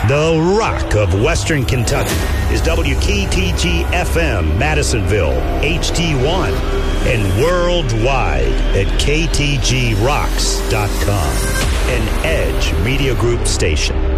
The rock of Western Kentucky is WKTG-FM Madisonville, HD1, and worldwide at KTGRocks.com, an Edge Media Group station.